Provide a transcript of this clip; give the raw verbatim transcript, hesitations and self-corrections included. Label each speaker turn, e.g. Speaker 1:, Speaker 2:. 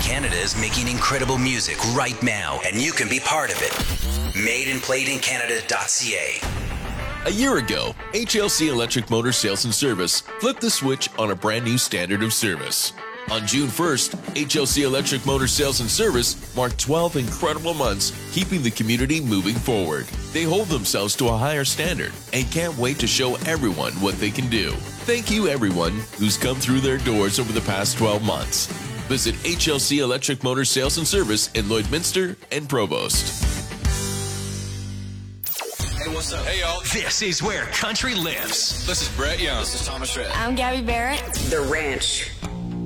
Speaker 1: Canada is making incredible music right now, and you can be part of it. made and played in canada dot c a.
Speaker 2: A year ago, H L C Electric Motor Sales and Service flipped the switch on a brand new standard of service. On June first, H L C Electric Motor Sales and Service marked twelve incredible months keeping the community moving forward. They hold themselves to a higher standard and can't wait to show everyone what they can do. Thank you everyone who's come through their doors over the past twelve months. Visit H L C Electric Motor Sales and Service in Lloydminster and Provost.
Speaker 3: Hey, what's up? Hey, y'all.
Speaker 1: This is where country lives.
Speaker 3: This is Brett Young. This is Thomas Shred.
Speaker 4: I'm Gabby Barrett.
Speaker 5: The Ranch.